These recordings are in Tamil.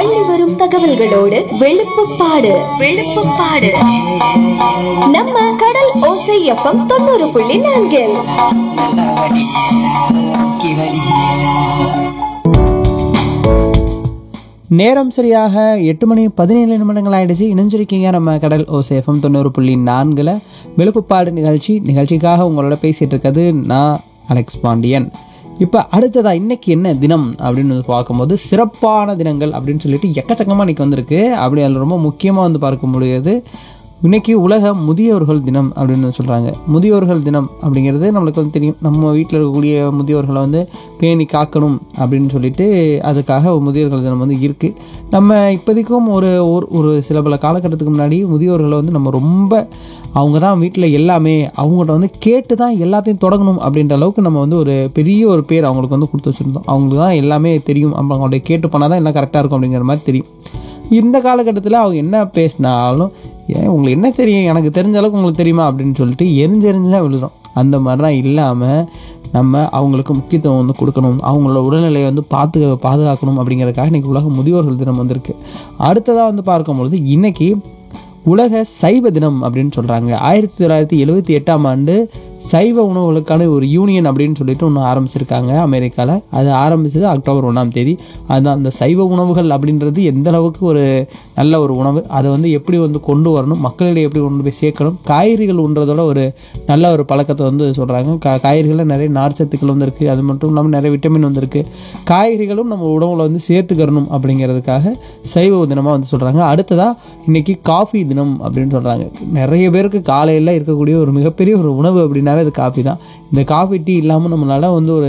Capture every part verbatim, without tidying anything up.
அள்ளி வரும் தகவல்களோடு வெளுப்புப்பாடு வெளுப்புப்பாடு நம்ம கடல் ஓசை எஃப்எம் தொண்ணூறு புள்ளி நான்கில். நேரம் சரியாக எட்டு மணி பதினேழு நிமிடங்கள் ஆயிடுச்சு. இணைஞ்சிருக்கீங்க நம்ம கடல் ஓசை எஃப்எம் தொண்ணூறு புள்ளி நான்கில் வெளுப்புப்பாடு நிகழ்ச்சி. நிகழ்ச்சிக்காக உங்களோட பேசிகிட்டு இருக்கிறது நான் அலெக்ஸ் பாண்டியன். இப்போ அடுத்ததாக இன்றைக்கி என்ன தினம் அப்படின்னு வந்து பார்க்கும்போது சிறப்பான தினங்கள் அப்படின்னு சொல்லிட்டு எக்கச்சக்கமாக இன்றைக்கி வந்திருக்கு. அப்படி அதில் ரொம்ப முக்கியமாக வந்து பார்க்க முடியாது. இன்றைக்கி உலக முதியோர்கள் தினம் அப்படின்னு சொல்கிறாங்க. முதியோர்கள் தினம் அப்படிங்கிறது நம்மளுக்கு வந்து தெரியும். நம்ம வீட்டில் இருக்கக்கூடிய முதியோர்களை வந்து பேணி காக்கணும் அப்படின்னு சொல்லிட்டு அதுக்காக முதியோர்கள் தினம் வந்து இருக்குது. நம்ம இப்போதைக்கும் ஒரு ஒரு சில பல காலகட்டத்துக்கு முன்னாடி முதியோர்களை வந்து நம்ம ரொம்ப அவங்க தான் வீட்டில் எல்லாமே, அவங்கள்ட்ட வந்து கேட்டு தான் எல்லாத்தையும் தொடங்கணும் அப்படின்ற அளவுக்கு நம்ம வந்து ஒரு பெரிய ஒரு பேர் அவங்களுக்கு வந்து கொடுத்து வச்சுருந்தோம். அவங்களுக்கு தான் எல்லாமே தெரியும், அப்போ அவங்கள்ட்ட கேட்டு போனால் தான் எல்லாம் கரெக்டாக இருக்கும் அப்படிங்கிற மாதிரி தெரியும். இந்த காலகட்டத்தில் அவங்க என்ன பேசினாலும் ஏன் உங்களுக்கு என்ன தெரியும், எனக்கு தெரிஞ்ச அளவுக்கு உங்களுக்கு தெரியுமா அப்படின்னு சொல்லிட்டு எரிஞ்செறிஞ்சு தான் விழுதுறோம். அந்த மாதிரிலாம் இல்லாமல் நம்ம அவங்களுக்கு முக்கியத்துவம் வந்து கொடுக்கணும், அவங்களோட உடல்நிலையை வந்து பார்த்து பாதுகாக்கணும் அப்படிங்கிறதுக்காக இன்றைக்கி உலக முதியோர்கள் தினம் வந்திருக்கு. அடுத்ததாக வந்து பார்க்கும்பொழுது இன்றைக்கி உலக சைவ தினம் அப்படின்னு சொல்கிறாங்க. ஆயிரத்தி தொள்ளாயிரத்தி எழுபத்தி எட்டாம் ஆண்டு சைவ உணவுகளுக்கான ஒரு யூனியன் அப்படின்னு சொல்லிட்டு ஒன்று ஆரம்பிச்சிருக்காங்க அமெரிக்காவில். அது ஆரம்பித்தது அக்டோபர் ஒன்றாம் தேதி. அதுதான் அந்த சைவ உணவுகள் அப்படின்றது எந்த அளவுக்கு ஒரு நல்ல ஒரு உணவு, அதை வந்து எப்படி வந்து கொண்டு வரணும், மக்களிடையே எப்படி கொண்டு போய் சேர்க்கணும், காய்கறிகள் உண்றதோட ஒரு நல்ல ஒரு பழக்கத்தை வந்து சொல்கிறாங்க. கா காய்கறிகளில் நிறைய நார்ச்சத்துக்கள் வந்து இருக்குது, அது மட்டும் இல்லாமல் நிறைய விட்டமின் வந்துருக்கு. காய்கறிகளும் நம்ம உணவில் வந்து சேர்த்துக்கறணும் அப்படிங்கிறதுக்காக சைவ தினமாக வந்து சொல்கிறாங்க. அடுத்ததாக இன்றைக்கி காஃபி தினம் அப்படின்னு சொல்கிறாங்க. நிறைய பேருக்கு காலையில் இருக்கக்கூடிய ஒரு மிகப்பெரிய ஒரு உணவு அப்படின்னாவே அது காஃபி தான். இந்த காஃபி டீ இல்லாமல் நம்மளால் வந்து ஒரு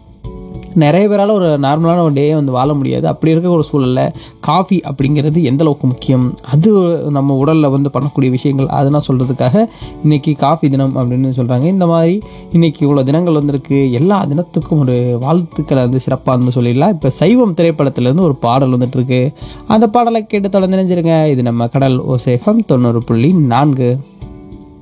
நிறைய பேரால் ஒரு நார்மலான ஒரு டேயை வந்து வாழ முடியாது. அப்படி இருக்க ஒரு சூழலில் காஃபி அப்படிங்கிறது எந்தளவுக்கு முக்கியம், அது நம்ம உடலில் வந்து பண்ணக்கூடிய விஷயங்கள், அதெல்லாம் சொல்கிறதுக்காக இன்றைக்கி காஃபி தினம் அப்படின்னு சொல்கிறாங்க. இந்த மாதிரி இன்றைக்கி இவ்வளோ தினங்கள் வந்திருக்கு. எல்லா தினத்துக்கும் ஒரு வாழ்த்துக்களை வந்து சிறப்பாக வந்து சொல்லிடலாம். இப்போ சைவம் திரைப்படத்துலேருந்து ஒரு பாடல் வந்துட்டுருக்கு. அந்த பாடலை கேட்டு தொடர்ந்து நினைஞ்சிருங்க. இது நம்ம கடல் ஓசை எஃப்எம் தொண்ணூறு புள்ளி நான்கு.